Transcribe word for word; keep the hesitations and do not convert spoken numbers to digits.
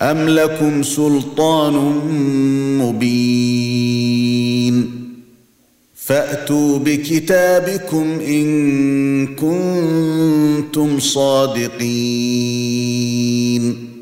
أَمْ لَكُمْ سُلْطَانٌ مُبِينٌ فَأْتُوا بِكِتَابِكُمْ إِن كُنتُمْ صَادِقِينَ